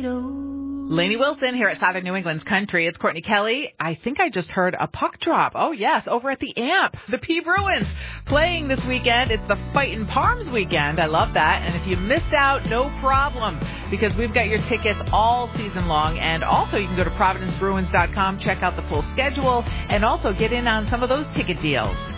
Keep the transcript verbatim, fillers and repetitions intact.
Lainey Wilson here at Southern New England's Country. It's Courtney Kelly. I think I just heard a puck drop. Oh, yes, over at the Amp. The P. Bruins playing this weekend. It's the Fightin' Palms weekend. I love that. And if you missed out, no problem, because we've got your tickets all season long. And also, you can go to providence bruins dot com, check out the full schedule, and also get in on some of those ticket deals.